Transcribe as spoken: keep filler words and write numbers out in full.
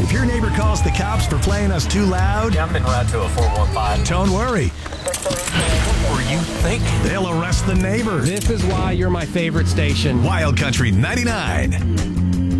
If your neighbor calls the cops for playing us too loud, Yeah, I'm en route to a four one five. don't worry. What were you thinking? They'll arrest the neighbor. This is why you're my favorite station. Wild Country ninety-nine.